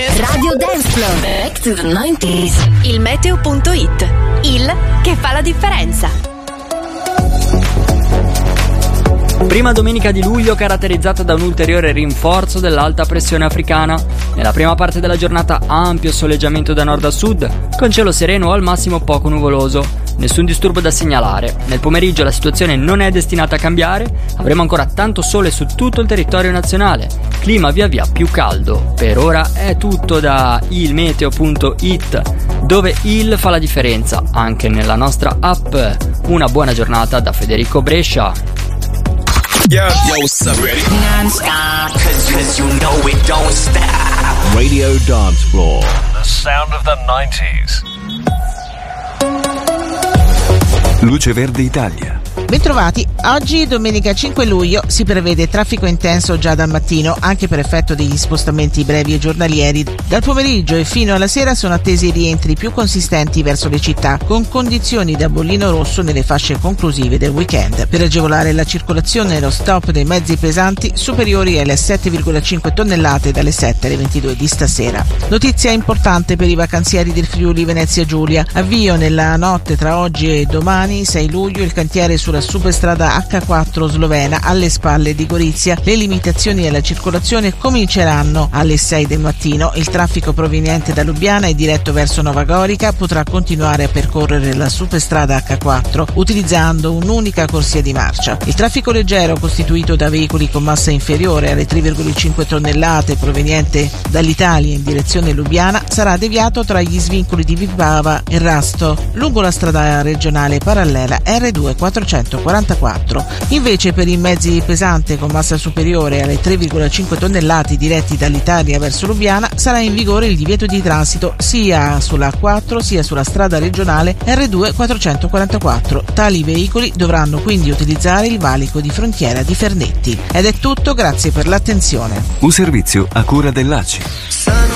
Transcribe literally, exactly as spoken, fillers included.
Radio Dance Floor. Back to the nineties. Il meteo punto it. Il che fa la differenza. Prima domenica di luglio caratterizzata da un ulteriore rinforzo dell'alta pressione africana. Nella prima parte della giornata ampio soleggiamento da nord a sud, con cielo sereno o al massimo poco nuvoloso. Nessun disturbo da segnalare. Nel pomeriggio la situazione non è destinata a cambiare, avremo ancora tanto sole su tutto il territorio nazionale. Clima via via più caldo. Per ora è tutto da il meteo punto it, dove il fa la differenza anche nella nostra app. Una buona giornata da Federico Brescia. Yo, yo, what's up, ready? Non-stop, cause, cause you know it don't stop. Radio Dance Floor. The sound of the nineties. Luce Verde Italia. Bentrovati, oggi domenica cinque luglio si prevede traffico intenso già dal mattino, anche per effetto degli spostamenti brevi e giornalieri. Dal pomeriggio e fino alla sera sono attesi rientri più consistenti verso le città, con condizioni da bollino rosso nelle fasce conclusive del weekend. Per agevolare la circolazione e lo stop dei mezzi pesanti superiori alle sette virgola cinque tonnellate dalle sette alle ventidue di stasera. Notizia importante per i vacanzieri del Friuli Venezia Giulia. Avvio nella notte tra oggi e domani, sei luglio, il cantiere sulla superstrada acca quattro slovena alle spalle di Gorizia. Le limitazioni alla circolazione cominceranno alle sei del mattino. Il traffico proveniente da Lubiana e diretto verso Nova Gorica potrà continuare a percorrere la superstrada acca quattro utilizzando un'unica corsia di marcia. Il traffico leggero, costituito da veicoli con massa inferiore alle tre virgola cinque tonnellate proveniente dall'Italia in direzione Lubiana, sarà deviato tra gli svincoli di Vipava e Rasto lungo la strada regionale parallela erre due quattrocentoquarantaquattro. Invece per i mezzi pesanti con massa superiore alle tre virgola cinque tonnellate diretti dall'Italia verso Lubiana sarà in vigore il divieto di transito sia sulla A quattro sia sulla strada regionale erre due quattrocentoquarantaquattro. Tali veicoli dovranno quindi utilizzare il valico di frontiera di Fernetti. Ed è tutto, grazie per l'attenzione. Un servizio a cura dell'A C I.